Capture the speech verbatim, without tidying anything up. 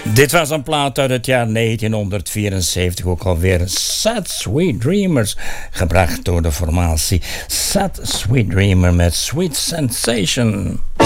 Dit was een plaat uit het jaar negentienhonderdvierenzeventig, ook alweer Sad Sweet Dreamers, gebracht door de formatie Sad Sweet Dreamer met Sweet Sensation.